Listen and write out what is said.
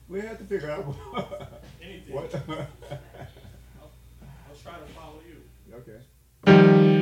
We have to figure out Anything. what. I'll try to follow you. Okay.